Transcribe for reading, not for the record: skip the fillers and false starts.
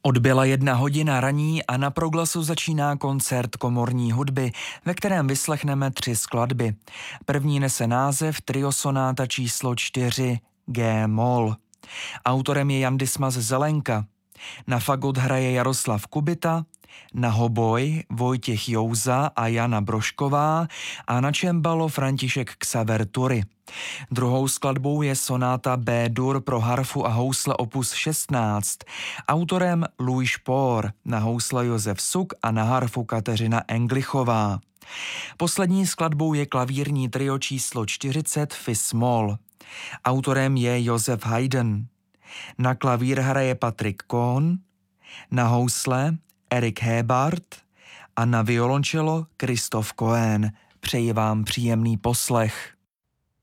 Odbyla 1 hodina raní a na Proglasu začíná koncert komorní hudby, ve kterém vyslechneme 3 skladby. První nese název Trio sonáta číslo 4 G-moll. Autorem je Jan Dismas Zelenka. Na fagot hraje Jaroslav Kubita, na hoboj Vojtěch Jouza a Jana Brošková a na čembalo František Xaver Tury. Druhou skladbou je sonáta B-dur pro harfu a housle opus 16. Autorem Louis Spohr, na housle Josef Suk a na harfu Kateřina Englichová. Poslední skladbou je klavírní trio číslo 40 Fis-moll. Autorem je Josef Haydn. Na klavír hraje Patrik Kohn, na housle Erik Hebart a na violončelo Christoph Cohen. Přeji vám příjemný poslech.